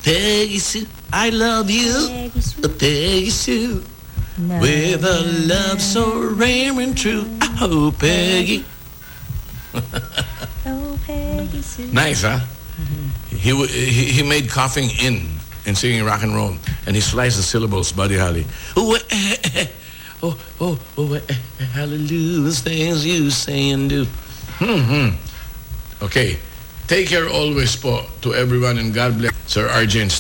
Peggy Sue, I love you. Peggy Sue. Peggy Sue. Na, With a na, love so rare and true. Oh, Peggy. Oh, Peggy Sue. Nice, huh? He made coughing in singing rock and roll, and he sliced the syllables, Buddy Holly. Oh, hallelujah, things you say and do. Okay. Take care always po to everyone, and God bless Sir RJ and